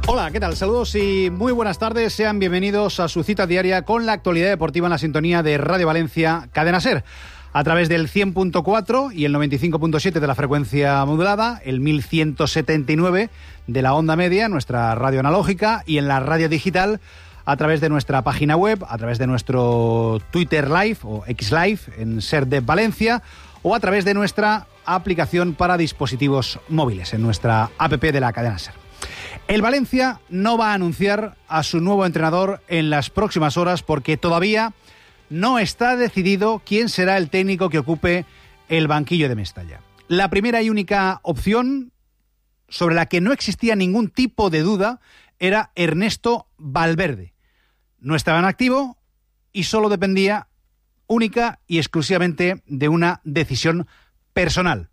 Hola, ¿qué tal? Saludos y muy buenas tardes. Sean bienvenidos a su cita diaria con la actualidad deportiva en la sintonía de Radio Valencia Cadena SER. A través del 100.4 y el 95.7 de la frecuencia modulada, el 1179 de la onda media, nuestra radio analógica, y en la radio digital a través de nuestra página web, a través de nuestro Twitter Live o X Live en SER de Valencia, o a través de nuestra aplicación para dispositivos móviles, en nuestra app de la cadena SER. El Valencia no va a anunciar a su nuevo entrenador en las próximas horas porque todavía no está decidido quién será el técnico que ocupe el banquillo de Mestalla. La primera y única opción, sobre la que no existía ningún tipo de duda, era Ernesto Valverde. No estaba en activo y solo dependía única y exclusivamente de una decisión personal.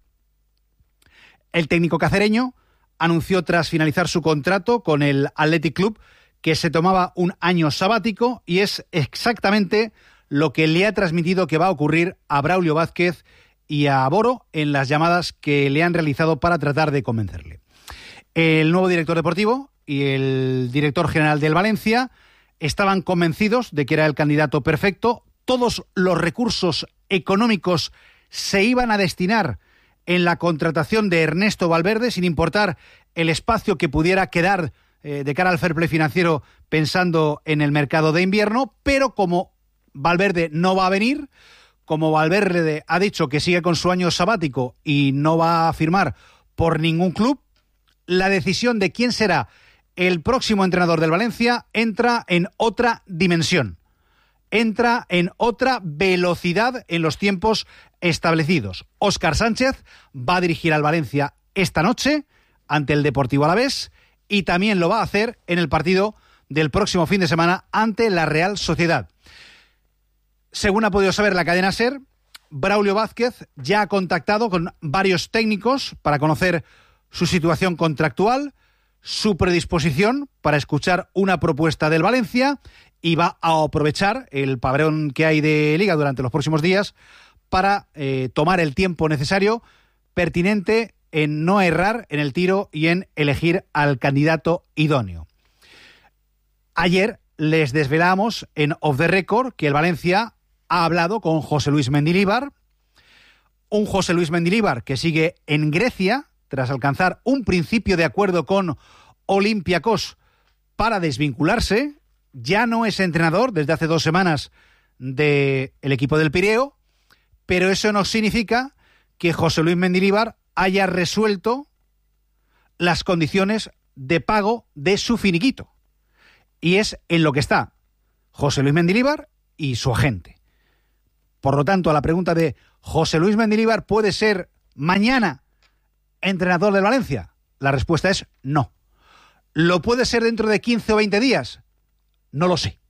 El técnico cacereño anunció tras finalizar su contrato con el Athletic Club que se tomaba un año sabático, y es exactamente lo que le ha transmitido que va a ocurrir a Braulio Vázquez y a Boro en las llamadas que le han realizado para tratar de convencerle. El nuevo director deportivo y el director general del Valencia estaban convencidos de que era el candidato perfecto. Todos los recursos económicos se iban a destinar en la contratación de Ernesto Valverde, sin importar el espacio que pudiera quedar de cara al fair play financiero pensando en el mercado de invierno, pero como Valverde no va a venir, como Valverde ha dicho que sigue con su año sabático y no va a firmar por ningún club, la decisión de quién será el próximo entrenador del Valencia entra en otra dimensión, entra en otra velocidad en los tiempos establecidos. Óscar Sánchez va a dirigir al Valencia esta noche ante el Deportivo Alavés y también lo va a hacer en el partido del próximo fin de semana ante la Real Sociedad. Según ha podido saber la cadena SER, Braulio Vázquez ya ha contactado con varios técnicos para conocer su situación contractual, su predisposición para escuchar una propuesta del Valencia, y va a aprovechar el parón que hay de Liga durante los próximos días para tomar el tiempo necesario, pertinente, en no errar en el tiro y en elegir al candidato idóneo. Ayer les desvelamos en Off the Record que el Valencia ha hablado con José Luis Mendilibar, un José Luis Mendilibar que sigue en Grecia tras alcanzar un principio de acuerdo con Olympiacos para desvincularse. Ya no es entrenador desde hace 2 semanas del equipo del Pireo, pero eso no significa que José Luis Mendilibar haya resuelto las condiciones de pago de su finiquito. Y es en lo que está José Luis Mendilibar y su agente. Por lo tanto, a la pregunta de ¿José Luis Mendilibar puede ser mañana entrenador del Valencia? La respuesta es no. ¿Lo puede ser dentro de 15 o 20 días? No lo sé.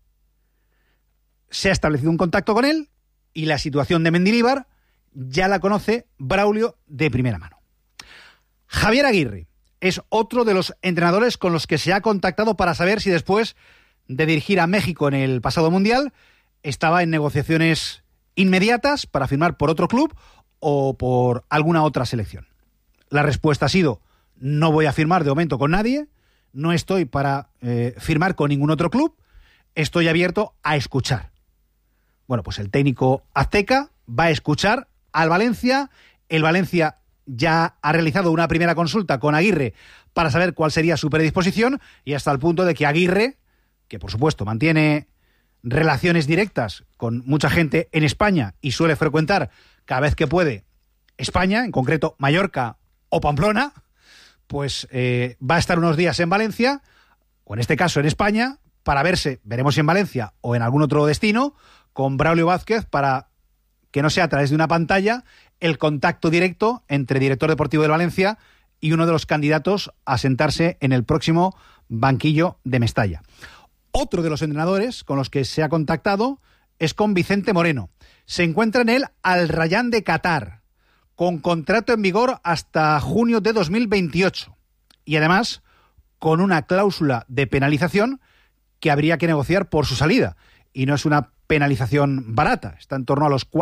Se ha establecido un contacto con él y la situación de Mendilibar ya la conoce Braulio de primera mano. Javier Aguirre es otro de los entrenadores con los que se ha contactado para saber si después de dirigir a México en el pasado Mundial estaba en negociaciones inmediatas para firmar por otro club o por alguna otra selección. La respuesta ha sido: no voy a firmar de momento con nadie, no estoy para firmar con ningún otro club, estoy abierto a escuchar. Bueno, pues el técnico azteca va a escuchar al Valencia. El Valencia ya ha realizado una primera consulta con Aguirre para saber cuál sería su predisposición, y hasta el punto de que Aguirre, que por supuesto mantiene relaciones directas con mucha gente en España y suele frecuentar cada vez que puede España, en concreto Mallorca o Pamplona, pues va a estar unos días en Valencia, o en este caso en España, para verse, veremos si en Valencia o en algún otro destino, con Braulio Vázquez, para que no sea a través de una pantalla el contacto directo entre director deportivo del Valencia y uno de los candidatos a sentarse en el próximo banquillo de Mestalla. Otro de los entrenadores con los que se ha contactado es con Vicente Moreno. Se encuentra en el Al Rayyan de Qatar, con contrato en vigor hasta junio de 2028. Y además, con una cláusula de penalización que habría que negociar por su salida. Y no es una penalización barata, está en torno a los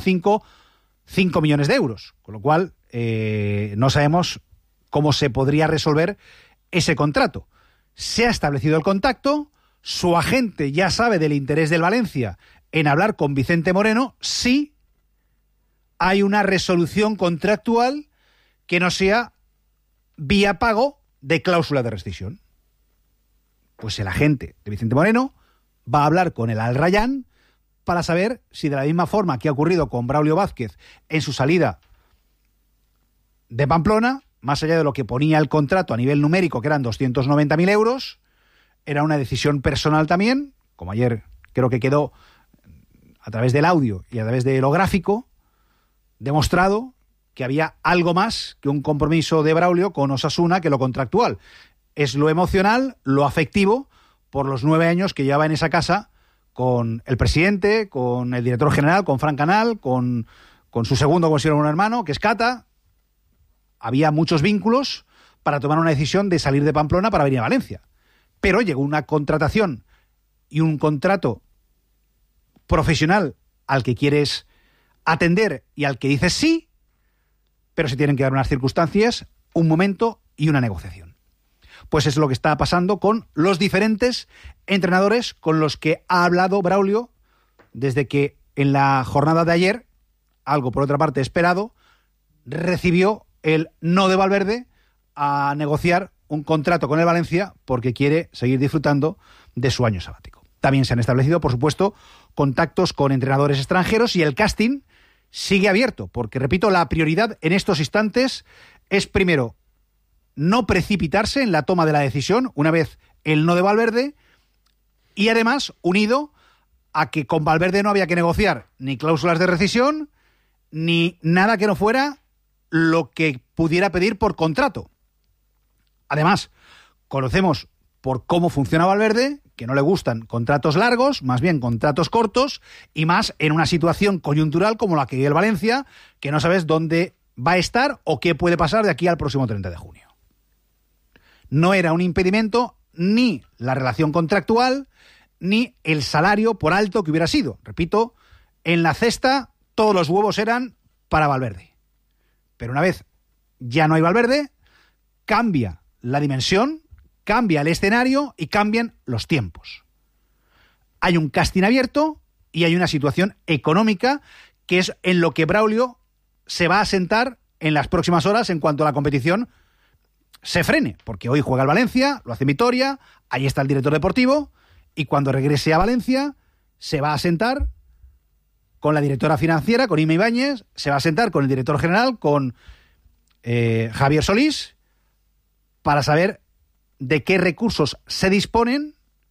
4,5 millones de euros. Con lo cual, no sabemos cómo se podría resolver ese contrato. se ha establecido el contacto, su agente ya sabe del interés del Valencia en hablar con Vicente Moreno si hay una resolución contractual que no sea vía pago de cláusula de rescisión. Pues el agente de Vicente Moreno va a hablar con el Al Rayyan para saber si, de la misma forma que ha ocurrido con Braulio Vázquez en su salida de Pamplona, más allá de lo que ponía el contrato a nivel numérico, que eran 290.000 euros, era una decisión personal también, como ayer creo que quedó a través del audio y a través de lo gráfico, demostrado que había algo más que un compromiso de Braulio con Osasuna que lo contractual. Es lo emocional, lo afectivo, por los 9 años que lleva en esa casa con el presidente, con el director general, con Fran Canal, con su segundo, como si fuera un hermano, que es Cata. Había muchos vínculos para tomar una decisión de salir de Pamplona para venir a Valencia. Pero llegó una contratación y un contrato profesional al que quieres atender y al que dices sí, pero se tienen que dar unas circunstancias, un momento y una negociación. Pues es lo que está pasando con los diferentes entrenadores con los que ha hablado Braulio desde que en la jornada de ayer, algo por otra parte esperado, recibió el no de Valverde a negociar un contrato con el Valencia porque quiere seguir disfrutando de su año sabático. También se han establecido, por supuesto, contactos con entrenadores extranjeros y el casting sigue abierto, porque, repito, la prioridad en estos instantes es, primero, no precipitarse en la toma de la decisión una vez el no de Valverde, y además unido a que con Valverde no había que negociar ni cláusulas de rescisión ni nada que no fuera lo que pudiera pedir por contrato. Además, conocemos por cómo funciona Valverde, que no le gustan contratos largos, más bien contratos cortos, y más en una situación coyuntural como la que vive el Valencia, que no sabes dónde va a estar o qué puede pasar de aquí al próximo 30 de junio. No era un impedimento ni la relación contractual, ni el salario, por alto que hubiera sido. Repito, en la cesta todos los huevos eran para Valverde. Pero una vez ya no hay Valverde, cambia la dimensión, cambia el escenario y cambian los tiempos. Hay un casting abierto y hay una situación económica que es en lo que Braulio se va a sentar en las próximas horas en cuanto a la competición se frene, porque hoy juega el Valencia, lo hace en Vitoria, ahí está el director deportivo, y cuando regrese a Valencia se va a sentar con la directora financiera, con Ima Ibáñez, se va a sentar con el director general, con Javier Solís, para saber de qué recursos se disponen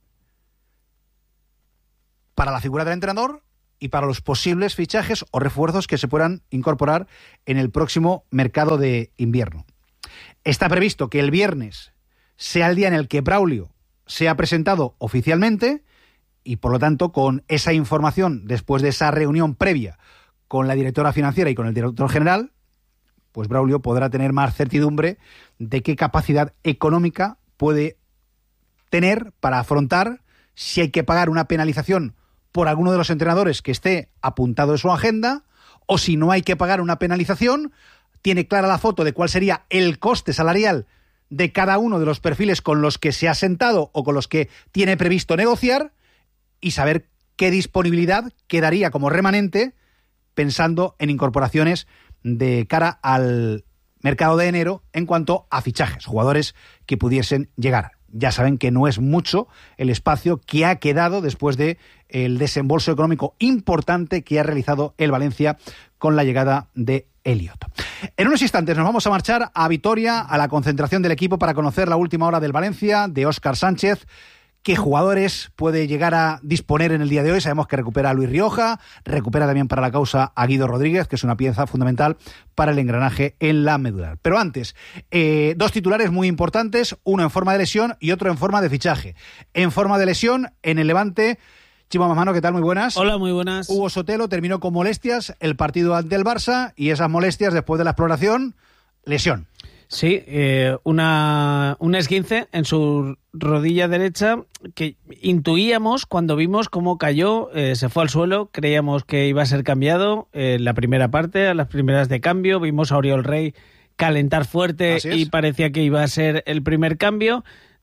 para la figura del entrenador y para los posibles fichajes o refuerzos que se puedan incorporar en el próximo mercado de invierno. Está previsto que el viernes sea el día en el que Braulio sea presentado oficialmente y, por lo tanto, con esa información, después de esa reunión previa con la directora financiera y con el director general, pues Braulio podrá tener más certidumbre de qué capacidad económica puede tener para afrontar si hay que pagar una penalización por alguno de los entrenadores que esté apuntado en su agenda, o si no hay que pagar una penalización, tiene clara la foto de cuál sería el coste salarial de cada uno de los perfiles con los que se ha sentado o con los que tiene previsto negociar, y saber qué disponibilidad quedaría como remanente pensando en incorporaciones de cara al mercado de enero en cuanto a fichajes, jugadores que pudiesen llegar. Ya saben que no es mucho el espacio que ha quedado después de el desembolso económico importante que ha realizado el Valencia con la llegada de Elliot. En unos instantes nos vamos a marchar a Vitoria, a la concentración del equipo, para conocer la última hora del Valencia, de Óscar Sánchez. ¿Qué jugadores puede llegar a disponer en el día de hoy? Sabemos que recupera a Luis Rioja, recupera también para la causa a Guido Rodríguez, que es una pieza fundamental para el engranaje en la medular. Pero antes, dos titulares muy importantes, uno en forma de lesión y otro en forma de fichaje. En forma de lesión, en el Levante, Chimo Mamano, ¿qué tal? Muy buenas. Hola, muy buenas. Hugo Sotelo terminó con molestias el partido ante el Barça, y esas molestias, después de la exploración, lesión. Sí, un esguince en su rodilla derecha que intuíamos cuando vimos cómo cayó, se fue al suelo, creíamos que iba a ser cambiado la primera parte, a las primeras de cambio, vimos a Oriol Rey calentar fuerte y parecía que iba a ser el primer cambio.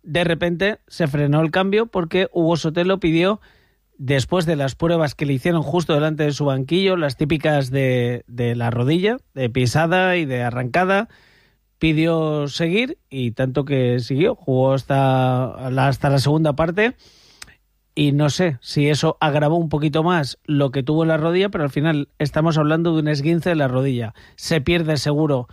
de repente se frenó el cambio porque Hugo Sotelo pidió, después de las pruebas que le hicieron justo delante de su banquillo, las típicas de la rodilla, de pisada y de arrancada, pidió seguir y tanto que siguió, jugó hasta la segunda parte y no sé si eso agravó un poquito más lo que tuvo en la rodilla, pero al final estamos hablando de un esguince de la rodilla. Se pierde seguro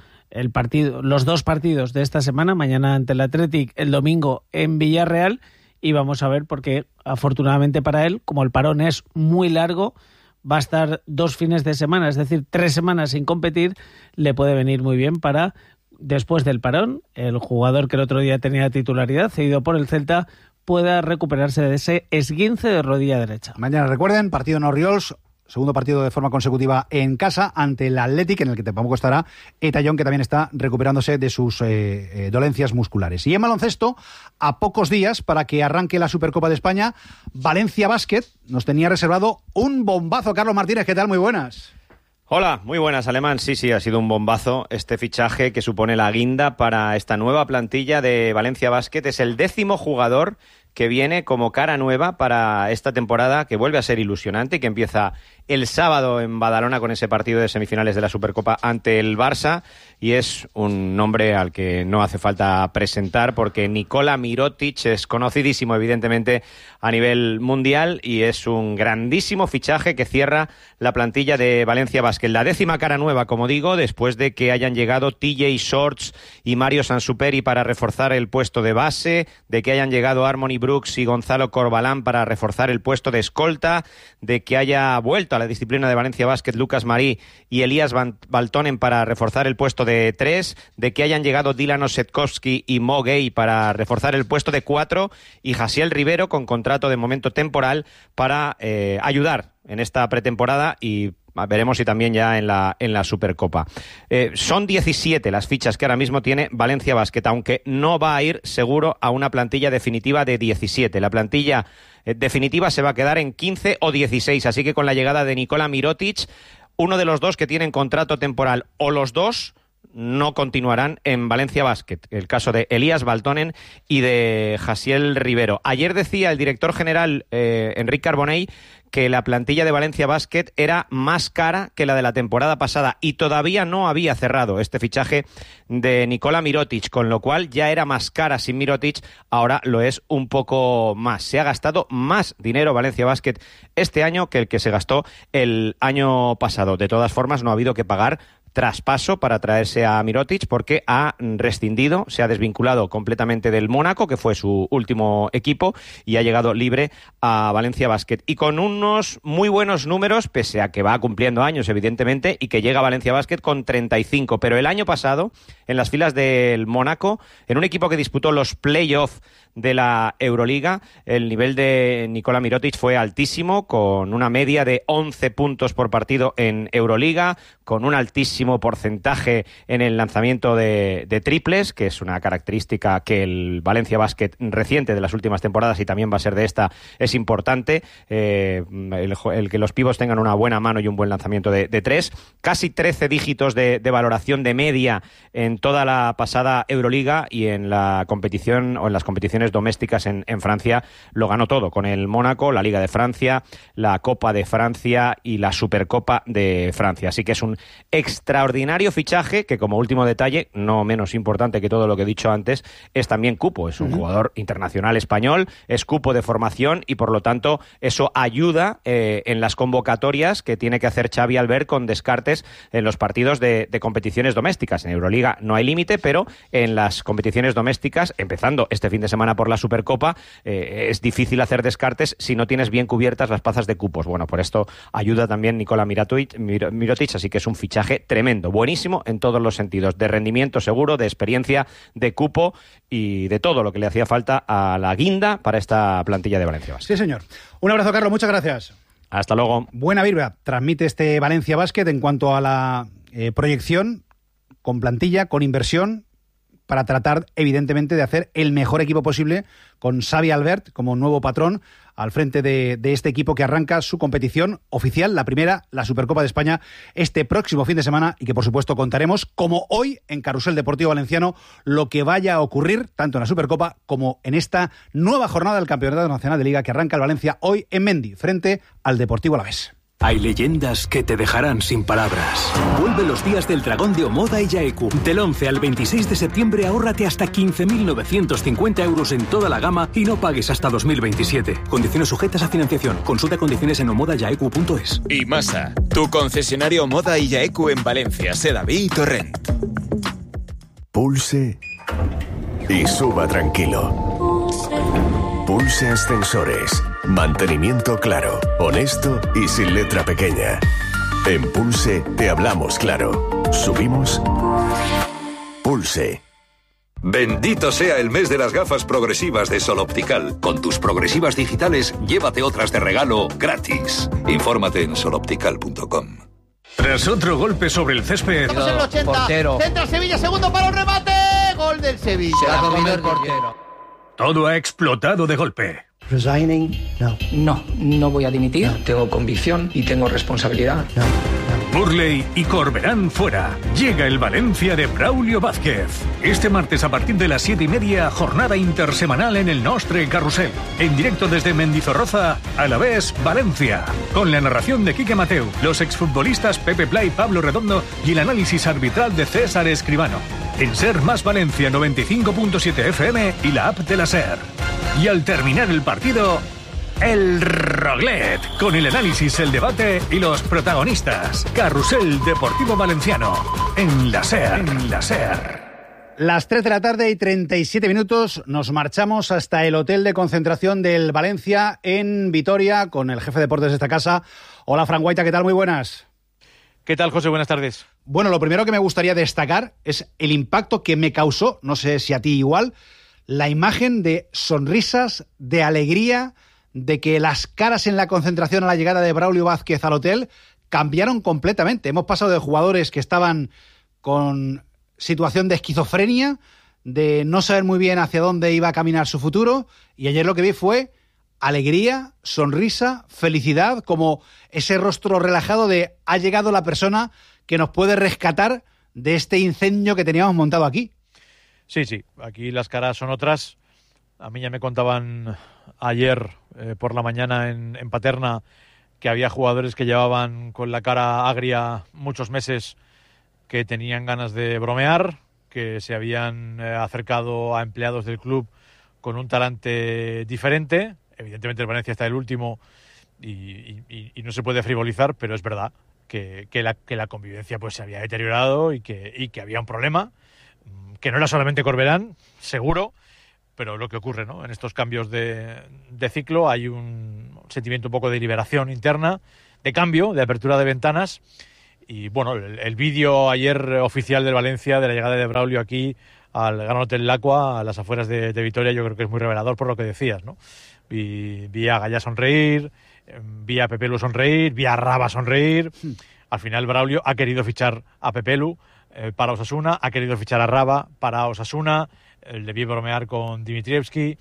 los 2 partidos de esta semana, mañana ante el Athletic, el domingo en Villarreal, y vamos a ver porque afortunadamente para él, como el parón es muy largo, va a estar 2 fines de semana, es decir, 3 semanas sin competir, le puede venir muy bien para, después del parón, el jugador que el otro día tenía titularidad, cedido por el Celta, pueda recuperarse de ese esguince de rodilla derecha. Mañana, recuerden, partido en Orriols, segundo partido de forma consecutiva en casa ante el Athletic, en el que tampoco estará Etayón, que también está recuperándose de sus dolencias musculares. Y en baloncesto, a pocos días para que arranque la Supercopa de España, Valencia Basket nos tenía reservado un bombazo. Carlos Martínez, ¿qué tal? Muy buenas. Hola, muy buenas, Alemán. Sí, ha sido un bombazo este fichaje que supone la guinda para esta nueva plantilla de Valencia Basket. Es el 10º jugador que viene como cara nueva para esta temporada, que vuelve a ser ilusionante y que empieza el sábado en Badalona con ese partido de semifinales de la Supercopa ante el Barça, y es un nombre al que no hace falta presentar porque Nikola Mirotic es conocidísimo evidentemente a nivel mundial y es un grandísimo fichaje que cierra la plantilla de Valencia Basket. La 10ª cara nueva, como digo, después de que hayan llegado TJ Shorts y Mario Sansuperi para reforzar el puesto de base, de que hayan llegado Harmony Brooks y Gonzalo Corbalán para reforzar el puesto de escolta, de que haya vuelto a la disciplina de Valencia Basket Lucas Marí y Elías Baltonen para reforzar el puesto de 3, de que hayan llegado Dylan Osetkowski y Mo Gay para reforzar el puesto de 4 y Jasiel Rivero con contrato de momento temporal para ayudar en esta pretemporada y veremos si también ya en la Supercopa. Son 17 las fichas que ahora mismo tiene Valencia Basket, aunque no va a ir seguro a una plantilla definitiva de 17. La plantilla definitiva se va a quedar en 15 o 16, así que con la llegada de Nikola Mirotic, uno de los dos que tienen contrato temporal o los dos no continuarán en Valencia Basket. El caso de Elías Baltonen y de Jasiel Rivero. Ayer decía el director general Enric Carbonell que la plantilla de Valencia Basket era más cara que la de la temporada pasada y todavía no había cerrado este fichaje de Nikola Mirotic, con lo cual ya era más cara sin Mirotic, ahora lo es un poco más. Se ha gastado más dinero Valencia Basket este año que el que se gastó el año pasado. De todas formas, no ha habido que pagar traspaso para traerse a Mirotic porque ha rescindido, se ha desvinculado completamente del Mónaco, que fue su último equipo, y ha llegado libre a Valencia Basket. Y con unos muy buenos números, pese a que va cumpliendo años, evidentemente, y que llega a Valencia Basket con 35. Pero el año pasado, en las filas del Mónaco, en un equipo que disputó los playoffs de la Euroliga, el nivel de Nikola Mirotic fue altísimo, con una media de 11 puntos por partido en Euroliga, con un altísimo porcentaje en el lanzamiento de triples, que es una característica que el Valencia Basket reciente de las últimas temporadas y también va a ser de esta, es importante, el que los pívos tengan una buena mano y un buen lanzamiento de tres. Casi 13 dígitos de valoración de media en toda la pasada Euroliga, y en la competición o en las competiciones domésticas en Francia lo ganó todo, con el Mónaco, la Liga de Francia, la Copa de Francia y la Supercopa de Francia. Así que es un extraordinario fichaje que, como último detalle, no menos importante que todo lo que he dicho antes, es también cupo. Es un jugador internacional español, es cupo de formación y por lo tanto eso ayuda en las convocatorias que tiene que hacer Xavi Albert con descartes en los partidos de competiciones domésticas. En Euroliga no hay límite, pero en las competiciones domésticas, empezando este fin de semana por la Supercopa, es difícil hacer descartes si no tienes bien cubiertas las plazas de cupos. Bueno, por esto ayuda también Nikola Mirotic, así que es un fichaje tremendo, buenísimo en todos los sentidos, de rendimiento seguro, de experiencia, de cupo y de todo lo que le hacía falta a la guinda para esta plantilla de Valencia Basket. Sí, señor. Un abrazo, Carlos, muchas gracias. Hasta luego. Buena vibra transmite este Valencia Basket en cuanto a la proyección, con plantilla, con inversión, para tratar, evidentemente, de hacer el mejor equipo posible, con Xavi Albert como nuevo patrón al frente de este equipo que arranca su competición oficial, la primera, la Supercopa de España, este próximo fin de semana, y que por supuesto contaremos, como hoy en Carrusel Deportivo Valenciano, lo que vaya a ocurrir tanto en la Supercopa como en esta nueva jornada del Campeonato Nacional de Liga que arranca el Valencia hoy en Mendy, frente al Deportivo Alavés. Hay leyendas que te dejarán sin palabras. Vuelve los días del dragón de Omoda y Yaeku. Del 11 al 26 de septiembre ahórrate hasta 15.950 euros en toda la gama y no pagues hasta 2027. Condiciones sujetas a financiación. Consulta condiciones en omodayaeku.es. Y Masa, tu concesionario Omoda y Yaeku en Valencia, Sedaví y Torrent. Pulse y suba tranquilo. Pulse Ascensores. Mantenimiento claro, honesto y sin letra pequeña. En Pulse te hablamos claro. Subimos. Pulse. Bendito sea el mes de las gafas progresivas de Sol Optical. Con tus progresivas digitales, llévate otras de regalo gratis. Infórmate en soloptical.com. Tras otro golpe sobre el césped. Estamos en el 80. Portero. Centra Sevilla, segundo para el remate. Gol del Sevilla. Se ha comido el portero. Todo ha explotado de golpe. Resigning, no. No voy a dimitir. No. Tengo convicción y tengo responsabilidad. No. Burley y Corberán fuera. Llega el Valencia de Braulio Vázquez. Este martes a partir de las 7:30, jornada intersemanal en el Nostre Carrusel. En directo desde Mendizorroza, Alavés, Valencia. Con la narración de Quique Mateu, los exfutbolistas Pepe Pla y Pablo Redondo y el análisis arbitral de César Escribano. En Ser Más Valencia 95.7 FM y la app de la Ser. Y al terminar el partido, el Roglet, con el análisis, el debate y los protagonistas. Carrusel Deportivo Valenciano, en la Ser. Las 3 de la tarde y 37 minutos nos marchamos hasta el hotel de concentración del Valencia en Vitoria con el jefe de deportes de esta casa. Hola, Fran Guaita, ¿qué tal? Muy buenas. ¿Qué tal, José? Buenas tardes. Bueno, lo primero que me gustaría destacar es el impacto que me causó, no sé si a ti igual, la imagen de sonrisas, de alegría, de que las caras en la concentración a la llegada de Braulio Vázquez al hotel cambiaron completamente. Hemos pasado de jugadores que estaban con situación de esquizofrenia, de no saber muy bien hacia dónde iba a caminar su futuro, y ayer lo que vi fue alegría, sonrisa, felicidad, como ese rostro relajado de ha llegado la persona que nos puede rescatar de este incendio que teníamos montado aquí. Sí, aquí las caras son otras. A mí ya me contaban ayer por la mañana en Paterna que había jugadores que llevaban con la cara agria muchos meses, que tenían ganas de bromear, que se habían acercado a empleados del club con un talante diferente. Evidentemente el Valencia está el último y no se puede frivolizar, pero es verdad que la convivencia pues se había deteriorado y que había un problema, que no era solamente Corberán, seguro, pero lo que ocurre, ¿no? En estos cambios de ciclo hay un sentimiento un poco de liberación interna, de cambio, de apertura de ventanas. Y bueno, el vídeo ayer oficial del Valencia de la llegada de Braulio aquí al Gran Hotel Lacua, a las afueras de Vitoria, yo creo que es muy revelador por lo que decías, ¿no? Vi a Gallá sonreír, vi a Pepelu sonreír, vi a Raba sonreír. Al final Braulio ha querido fichar a Pepelu para Osasuna, ha querido fichar a Raba para Osasuna, le vi bromear con Dimitrievski.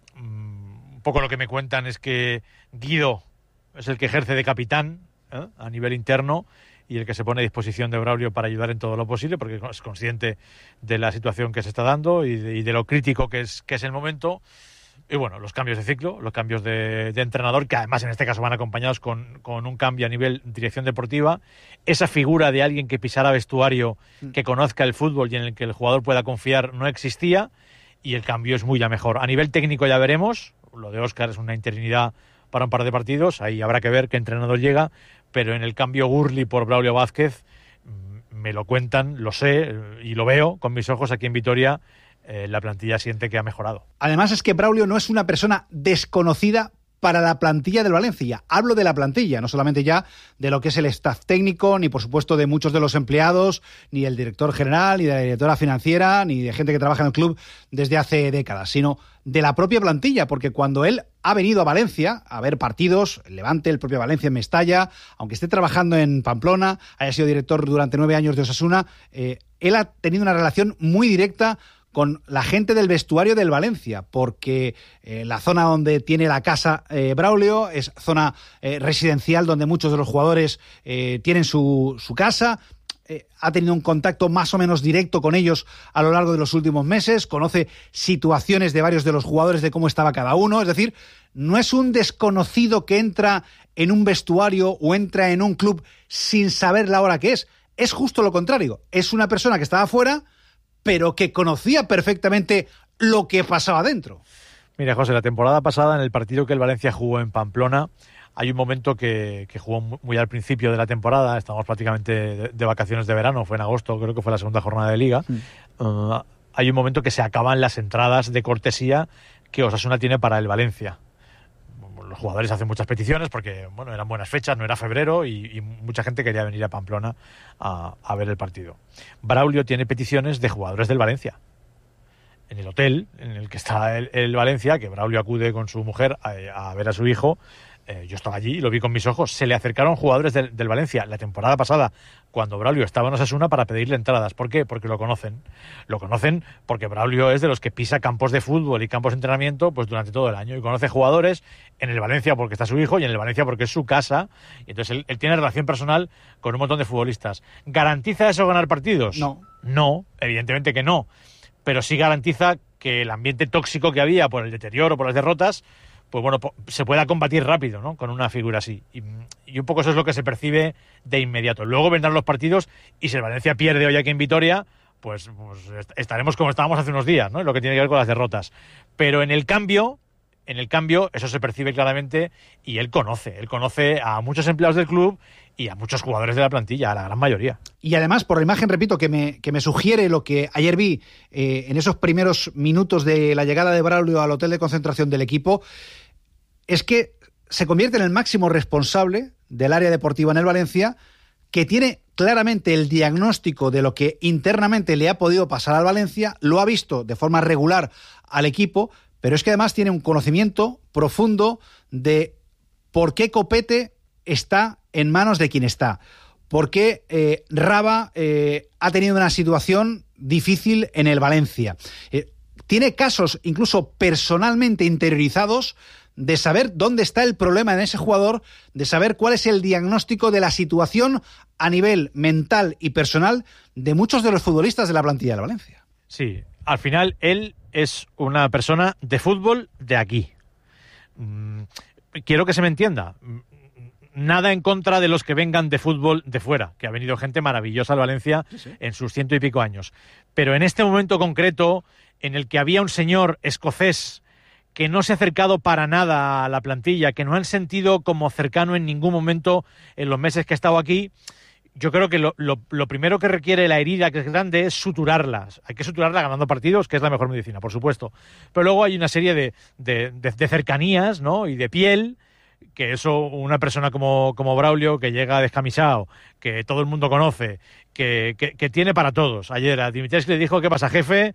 Un poco lo que me cuentan es que Guido es el que ejerce de capitán a nivel interno y el que se pone a disposición de Braulio para ayudar en todo lo posible, porque es consciente de la situación que se está dando y de lo crítico que es el momento. Y bueno, los cambios de ciclo, los cambios de entrenador, que además en este caso van acompañados con un cambio a nivel dirección deportiva. Esa figura de alguien que pisara vestuario, que conozca el fútbol y en el que el jugador pueda confiar, no existía, y el cambio es muy ya mejor. A nivel técnico ya veremos, lo de Óscar es una interinidad para un par de partidos, ahí habrá que ver qué entrenador llega, pero en el cambio Gurli por Braulio Vázquez, me lo cuentan, lo sé y lo veo con mis ojos aquí en Vitoria. La plantilla siente que ha mejorado. Además es que Braulio no es una persona desconocida para la plantilla del Valencia. Hablo de la plantilla, no solamente ya de lo que es el staff técnico, ni por supuesto de muchos de los empleados, ni el director general, ni de la directora financiera, ni de gente que trabaja en el club desde hace décadas, sino de la propia plantilla, porque cuando él ha venido a Valencia a ver partidos, el Levante, el propio Valencia en Mestalla, aunque esté trabajando en Pamplona, haya sido director durante 9 años de Osasuna, él ha tenido una relación muy directa con la gente del vestuario del Valencia, porque la zona donde tiene la casa Braulio es zona residencial donde muchos de los jugadores tienen su casa. Ha tenido un contacto más o menos directo con ellos a lo largo de los últimos meses, conoce situaciones de varios de los jugadores, de cómo estaba cada uno, es decir, no es un desconocido que entra en un vestuario o entra en un club sin saber la hora que es justo lo contrario, es una persona que estaba fuera, pero que conocía perfectamente lo que pasaba dentro. Mira, José, la temporada pasada, en el partido que el Valencia jugó en Pamplona, hay un momento que jugó muy al principio de la temporada, estamos prácticamente de vacaciones de verano, fue en agosto, creo que fue la segunda jornada de Liga. Hay un momento que se acaban las entradas de cortesía que Osasuna tiene para el Valencia. Los jugadores hacen muchas peticiones porque bueno, eran buenas fechas, no era febrero y mucha gente quería venir a Pamplona a ver el partido. Braulio tiene peticiones de jugadores del Valencia. En el hotel en el que está el Valencia, que Braulio acude con su mujer a ver a su hijo, yo estaba allí y lo vi con mis ojos, se le acercaron jugadores del Valencia la temporada pasada, cuando Braulio estaba en Osasuna, para pedirle entradas. ¿Por qué? Porque lo conocen porque Braulio es de los que pisa campos de fútbol y campos de entrenamiento pues durante todo el año, y conoce jugadores en el Valencia porque está su hijo y en el Valencia porque es su casa, y entonces él tiene relación personal con un montón de futbolistas. ¿Garantiza eso ganar partidos? No, evidentemente que no, pero sí garantiza que el ambiente tóxico que había por el deterioro, por las derrotas, pues bueno, se pueda combatir rápido, ¿no? Con una figura así. Y un poco eso es lo que se percibe de inmediato. Luego vendrán los partidos y si el Valencia pierde hoy aquí en Vitoria, pues estaremos como estábamos hace unos días, ¿no? Lo que tiene que ver con las derrotas. Pero en el cambio, eso se percibe claramente y él conoce a muchos empleados del club y a muchos jugadores de la plantilla, a la gran mayoría. Y además, por la imagen, repito, que me sugiere lo que ayer vi en esos primeros minutos de la llegada de Braulio al hotel de concentración del equipo, es que se convierte en el máximo responsable del área deportiva en el Valencia, que tiene claramente el diagnóstico de lo que internamente le ha podido pasar al Valencia, lo ha visto de forma regular al equipo, pero es que además tiene un conocimiento profundo de por qué Copete está en manos de quien está, por qué Raba ha tenido una situación difícil en el Valencia. Tiene casos incluso personalmente interiorizados de saber dónde está el problema en ese jugador, de saber cuál es el diagnóstico de la situación a nivel mental y personal de muchos de los futbolistas de la plantilla del Valencia. Sí, al final él es una persona de fútbol de aquí. Quiero que se me entienda. Nada en contra de los que vengan de fútbol de fuera, que ha venido gente maravillosa al Valencia en sus 100 y pico años. Pero en este momento concreto, en el que había un señor escocés que no se ha acercado para nada a la plantilla, que no han sentido como cercano en ningún momento en los meses que he estado aquí, yo creo que lo primero que requiere la herida, que es grande, es suturarlas. Hay que suturarla ganando partidos, que es la mejor medicina, por supuesto. Pero luego hay una serie de cercanías, ¿no? Y de piel, que eso, una persona como Braulio, que llega descamisado, que todo el mundo conoce, que tiene para todos. Ayer a Dimitrescu le dijo: ¿qué pasa, jefe?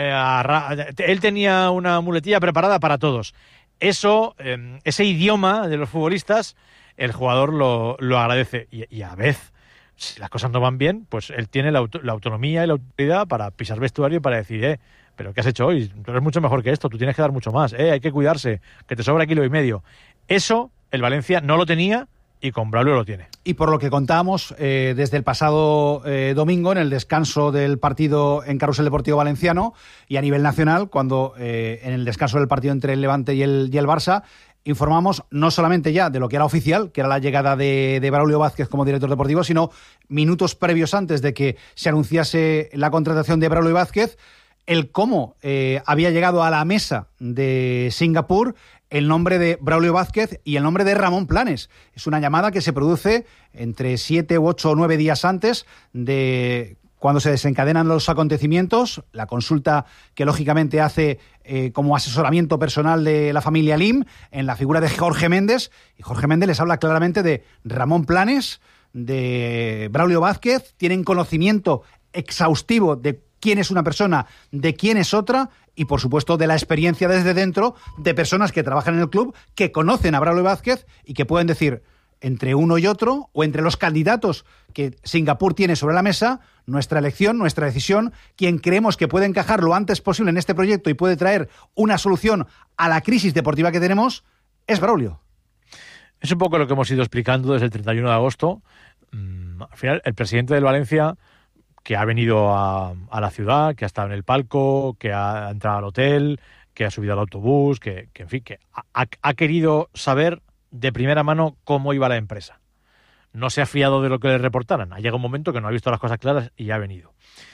Él tenía una muletilla preparada para todos. Eso, ese idioma de los futbolistas, el jugador lo agradece. Y a vez, si las cosas no van bien, pues él tiene la autonomía y la autoridad para pisar vestuario y para decir: ¿pero qué has hecho hoy? Tú eres mucho mejor que esto, tú tienes que dar mucho más, hay que cuidarse, que te sobra 1,5 kilos. Eso el Valencia no lo tenía y con Braulio lo tiene. Y por lo que contábamos desde el pasado domingo, en el descanso del partido en Carrusel Deportivo Valenciano y a nivel nacional, cuando en el descanso del partido entre el Levante y el Barça, informamos no solamente ya de lo que era oficial, que era la llegada de Braulio Vázquez como director deportivo, sino minutos previos antes de que se anunciase la contratación de Braulio Vázquez, el cómo había llegado a la mesa de Singapur el nombre de Braulio Vázquez y el nombre de Ramón Planes. Es una llamada que se produce entre 7 u 8 o 9 días antes de cuando se desencadenan los acontecimientos, la consulta que lógicamente hace como asesoramiento personal de la familia Lim en la figura de Jorge Méndez, y Jorge Méndez les habla claramente de Ramón Planes, de Braulio Vázquez, tienen conocimiento exhaustivo de quién es una persona, de quién es otra, y por supuesto de la experiencia desde dentro de personas que trabajan en el club, que conocen a Braulio Vázquez y que pueden decir: entre uno y otro, o entre los candidatos que Singapur tiene sobre la mesa, nuestra elección, nuestra decisión, quien creemos que puede encajar lo antes posible en este proyecto y puede traer una solución a la crisis deportiva que tenemos, es Braulio. Es un poco lo que hemos ido explicando desde el 31 de agosto. Al final, el presidente del Valencia, que ha venido a la ciudad, que ha estado en el palco, que ha entrado al hotel, que ha subido al autobús, que en fin, que ha querido saber de primera mano cómo iba la empresa. No se ha fiado de lo que le reportaran. Ha llegado un momento que no ha visto las cosas claras y ha venido.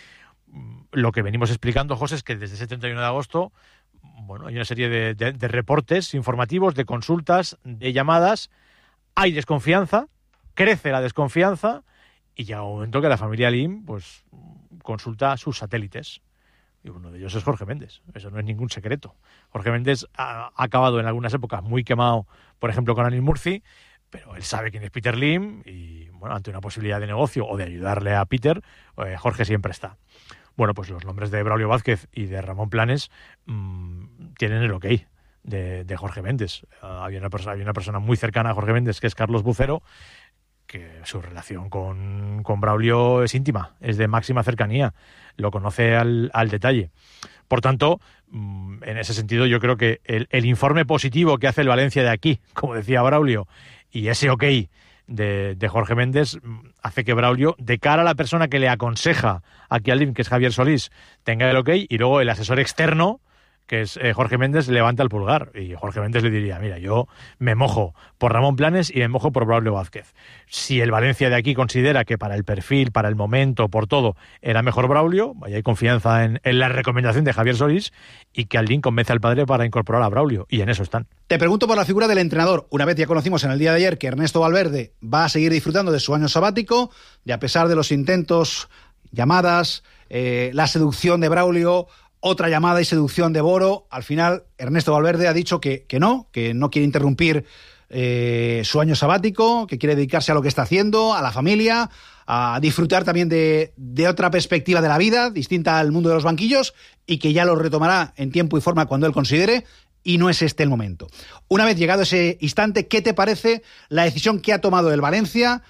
Lo que venimos explicando, José, es que desde ese 31 de agosto, bueno, hay una serie de reportes informativos, de consultas, de llamadas. Hay desconfianza, crece la desconfianza y llega un momento que la familia Lim pues consulta a sus satélites. Y uno de ellos es Jorge Méndez. Eso no es ningún secreto. Jorge Méndez ha acabado en algunas épocas muy quemado, por ejemplo, con Anil Murci, pero él sabe quién es Peter Lim y, bueno, ante una posibilidad de negocio o de ayudarle a Peter, Jorge siempre está. Bueno, pues los nombres de Braulio Vázquez y de Ramón Planes tienen el ok de Jorge Méndez. Había una persona muy cercana a Jorge Méndez, que es Carlos Bucero, que su relación con Braulio es íntima, es de máxima cercanía, lo conoce al detalle. Por tanto, en ese sentido yo creo que el informe positivo que hace el Valencia de aquí, como decía Braulio, y ese ok de Jorge Méndez hace que Braulio, de cara a la persona que le aconseja aquí al Lim, que es Javier Solís, tenga el ok, y luego el asesor externo, que es Jorge Méndez, levanta el pulgar. Y Jorge Méndez le diría, mira, yo me mojo por Ramón Planes y me mojo por Braulio Vázquez. Si el Valencia de aquí considera que para el perfil, para el momento, por todo, era mejor Braulio, hay confianza en la recomendación de Javier Solís y que Aldín convence al padre para incorporar a Braulio. Y en eso están. Te pregunto por la figura del entrenador. Una vez ya conocimos en el día de ayer que Ernesto Valverde va a seguir disfrutando de su año sabático, y a pesar de los intentos, llamadas, la seducción de Braulio, otra llamada y seducción de Boro, al final Ernesto Valverde ha dicho que no quiere interrumpir su año sabático, que quiere dedicarse a lo que está haciendo, a la familia, a disfrutar también de otra perspectiva de la vida, distinta al mundo de los banquillos, y que ya lo retomará en tiempo y forma cuando él considere, y no es este el momento. Una vez llegado ese instante, ¿qué te parece la decisión que ha tomado el Valencia?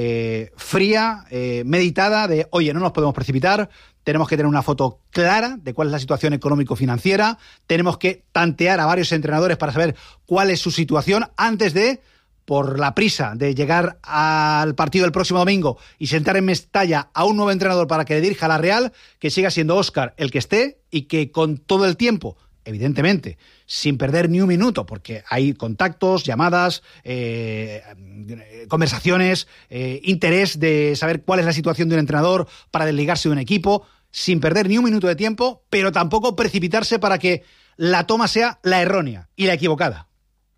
Fría, meditada, de oye, no nos podemos precipitar, tenemos que tener una foto clara de cuál es la situación económico-financiera, tenemos que tantear a varios entrenadores para saber cuál es su situación antes de, por la prisa de llegar al partido del próximo domingo y sentar en Mestalla a un nuevo entrenador para que le dirija a la Real, que siga siendo Óscar el que esté y que con todo el tiempo, evidentemente, sin perder ni un minuto, porque hay contactos, llamadas, conversaciones, interés de saber cuál es la situación de un entrenador para desligarse de un equipo, sin perder ni un minuto de tiempo, pero tampoco precipitarse para que la toma sea la errónea y la equivocada.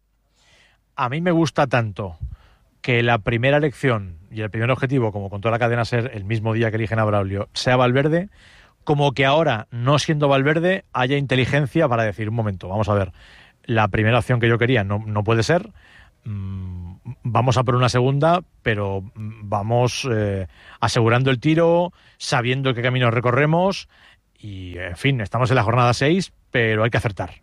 A mí me gusta tanto que la primera elección y el primer objetivo, como contó la cadena SER el mismo día que eligen a Braulio, sea Valverde, como que ahora, no siendo Valverde, haya inteligencia para decir, un momento, vamos a ver, la primera opción que yo quería no puede ser, vamos a por una segunda, pero vamos asegurando el tiro, sabiendo qué camino recorremos, y en fin, estamos en la jornada 6, pero hay que acertar.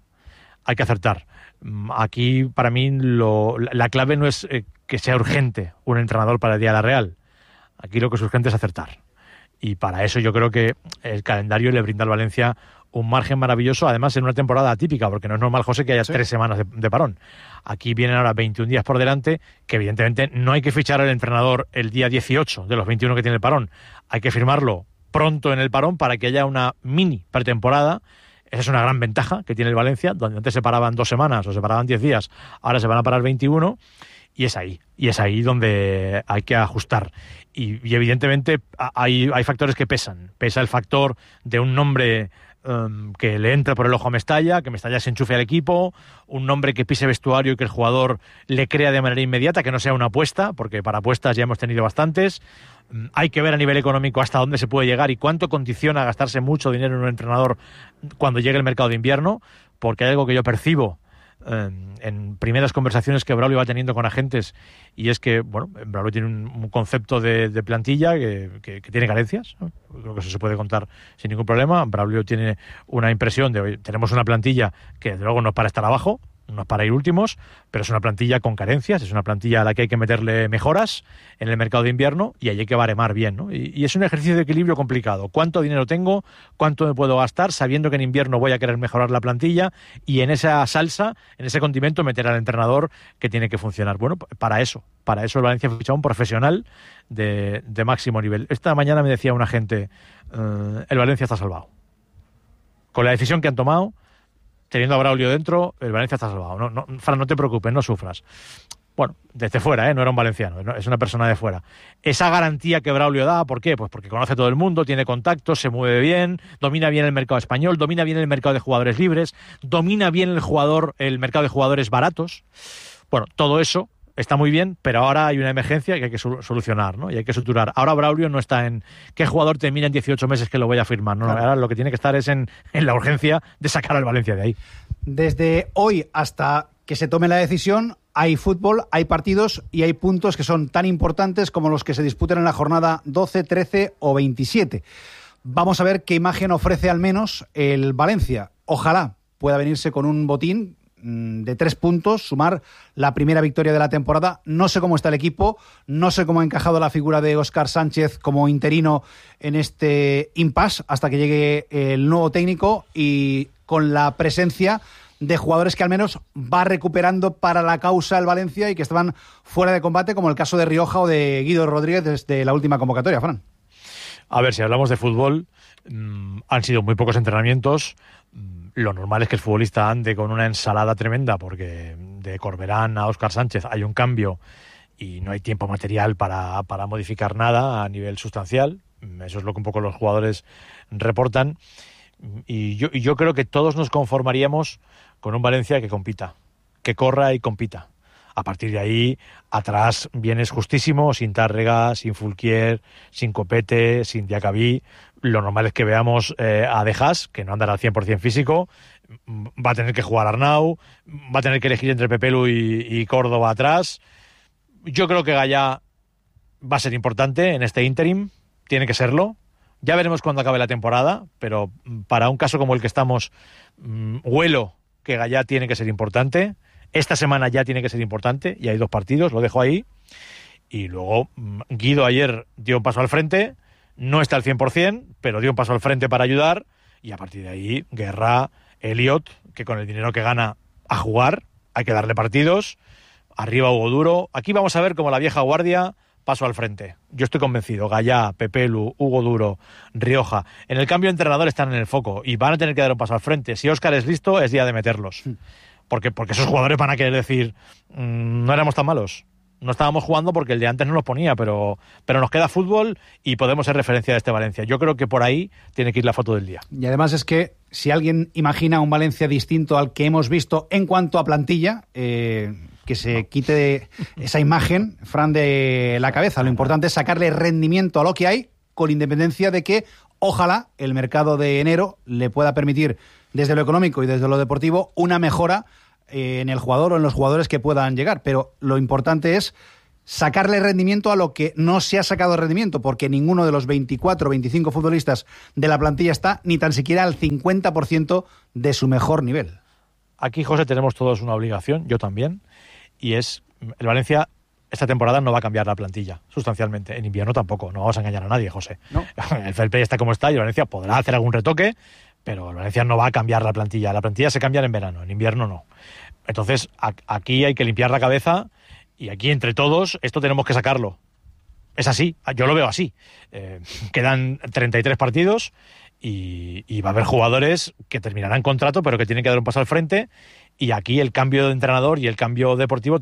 Aquí, para mí, la clave no es que sea urgente un entrenador para el día de la Real. Aquí lo que es urgente es acertar. Y para eso yo creo que el calendario le brinda al Valencia un margen maravilloso, además en una temporada atípica, porque no es normal, José, que haya 3 semanas de parón. Aquí vienen ahora 21 días por delante, que evidentemente no hay que fichar al entrenador el día 18 de los 21 que tiene el parón. Hay que firmarlo pronto en el parón para que haya una mini pretemporada. Esa es una gran ventaja que tiene el Valencia, donde antes se paraban 2 semanas o se paraban 10 días, ahora se van a parar 21, y es ahí donde hay que ajustar. Y evidentemente hay factores que pesan. Pesa el factor de un nombre que le entra por el ojo a Mestalla, que Mestalla se enchufe al equipo, un nombre que pise vestuario y que el jugador le crea de manera inmediata, que no sea una apuesta, porque para apuestas ya hemos tenido bastantes. Hay que ver a nivel económico hasta dónde se puede llegar y cuánto condiciona gastarse mucho dinero en un entrenador cuando llegue el mercado de invierno, porque hay algo que yo percibo en primeras conversaciones que Braulio va teniendo con agentes, y es que, bueno, Braulio tiene un concepto de plantilla que tiene carencias, ¿no? Creo que eso se puede contar sin ningún problema. Braulio tiene una impresión de, oye, tenemos una plantilla que de luego no es para estar abajo, no es para ir últimos, pero es una plantilla con carencias, es una plantilla a la que hay que meterle mejoras en el mercado de invierno y ahí hay que baremar bien, ¿no? Y es un ejercicio de equilibrio complicado. ¿Cuánto dinero tengo? ¿Cuánto me puedo gastar? Sabiendo que en invierno voy a querer mejorar la plantilla y en esa salsa, en ese condimento, meter al entrenador que tiene que funcionar. Bueno, para eso el Valencia ha fichado un profesional de máximo nivel. Esta mañana me decía un agente, el Valencia está salvado. Con la decisión que han tomado, teniendo a Braulio dentro, el Valencia está salvado. Fran, no te preocupes, no sufras. Bueno, desde fuera, no era un valenciano, es una persona de fuera. Esa garantía que Braulio da, ¿por qué? Pues porque conoce a todo el mundo, tiene contactos, se mueve bien, domina bien el mercado español, domina bien el mercado de jugadores libres, domina bien el mercado de jugadores baratos. Bueno, todo eso está muy bien, pero ahora hay una emergencia que hay que solucionar, ¿no? Y hay que suturar. Ahora Braulio no está en qué jugador termina en 18 meses que lo voy a firmar. No, ahora lo que tiene que estar es en la urgencia de sacar al Valencia de ahí. Desde hoy hasta que se tome la decisión, hay fútbol, hay partidos y hay puntos que son tan importantes como los que se disputan en la jornada 12, 13 o 27. Vamos a ver qué imagen ofrece al menos el Valencia. Ojalá pueda venirse con un botín de 3 puntos, sumar la primera victoria de la temporada. No sé cómo está el equipo, no sé cómo ha encajado la figura de Óscar Sánchez como interino en este impasse hasta que llegue el nuevo técnico y con la presencia de jugadores que al menos va recuperando para la causa el Valencia y que estaban fuera de combate, como el caso de Rioja o de Guido Rodríguez desde la última convocatoria, Fran. A ver, si hablamos de fútbol, han sido muy pocos entrenamientos. Lo normal es que el futbolista ande con una ensalada tremenda porque de Corberán a Óscar Sánchez hay un cambio y no hay tiempo material para modificar nada a nivel sustancial. Eso es lo que un poco los jugadores reportan. Y yo creo que todos nos conformaríamos con un Valencia que compita, que corra y compita. A partir de ahí, atrás vienes justísimo, sin Tárrega, sin Fulquier, sin Copete, sin Diacabí. Lo normal es que veamos a De Haas, que no andará al 100% físico, va a tener que jugar Arnau, va a tener que elegir entre Pepelu y Córdoba atrás. Yo creo que Gallá va a ser importante en este interim, tiene que serlo. Ya veremos cuando acabe la temporada, pero para un caso como el que estamos, huelo que Gallá tiene que ser importante. Esta semana ya tiene que ser importante, y hay 2 partidos, lo dejo ahí. Y luego Guido ayer dio un paso al frente, no está al 100%, pero dio un paso al frente para ayudar, y a partir de ahí Guerra, Elliot, que con el dinero que gana a jugar, hay que darle partidos, arriba Hugo Duro. Aquí vamos a ver como la vieja guardia, paso al frente. Yo estoy convencido, Gallá, Pepelu, Hugo Duro, Rioja. En el cambio de entrenador están en el foco y van a tener que dar un paso al frente. Si Óscar es listo, es día de meterlos. Porque esos jugadores van a querer decir, no éramos tan malos. No estábamos jugando porque el de antes no nos ponía, pero nos queda fútbol y podemos ser referencia de este Valencia. Yo creo que por ahí tiene que ir la foto del día. Y además es que si alguien imagina un Valencia distinto al que hemos visto en cuanto a plantilla, que se quite esa imagen, Fran, de la cabeza. Lo importante es sacarle rendimiento a lo que hay, con independencia de que ojalá el mercado de enero le pueda permitir, desde lo económico y desde lo deportivo, una mejora en el jugador o en los jugadores que puedan llegar. Pero lo importante es sacarle rendimiento a lo que no se ha sacado rendimiento, porque ninguno de los 24 o 25 futbolistas de la plantilla está ni tan siquiera al 50% de su mejor nivel. Aquí, José, tenemos todos una obligación, yo también, y es el Valencia esta temporada no va a cambiar la plantilla sustancialmente. En invierno tampoco, no vamos a engañar a nadie, José. No. El fair play está como está y el Valencia podrá hacer algún retoque, pero el Valencia no va a cambiar la plantilla. La plantilla se cambia en verano, en invierno no. Entonces, aquí hay que limpiar la cabeza y aquí entre todos esto tenemos que sacarlo. Es así, yo lo veo así. Quedan 33 partidos y va a haber jugadores que terminarán contrato, pero que tienen que dar un paso al frente, y aquí el cambio de entrenador y el cambio deportivo